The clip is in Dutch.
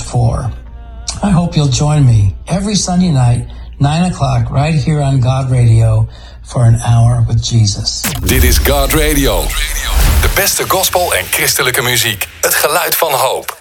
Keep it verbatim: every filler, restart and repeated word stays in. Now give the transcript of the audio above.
for. I hope you'll join me every Sunday night, nine o'clock, right here on God Radio for an hour with Jesus. Dit is God Radio. De beste gospel en christelijke muziek. Het geluid van hoop.